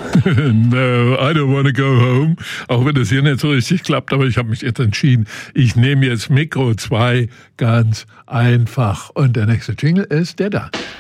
No, I don't want to go home. Auch wenn das hier nicht so richtig klappt, aber ich habe mich jetzt entschieden, ich nehme jetzt Mikro 2 ganz einfach. Und der nächste Jingle ist der da.